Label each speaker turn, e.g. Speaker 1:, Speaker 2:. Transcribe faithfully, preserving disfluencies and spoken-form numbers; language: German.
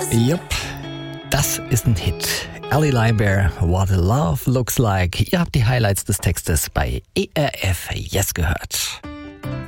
Speaker 1: Jupp, das ist ein Hit. Ellie Limebear, What Love Looks Like. Ihr habt die Highlights des Textes bei E R F Yes gehört.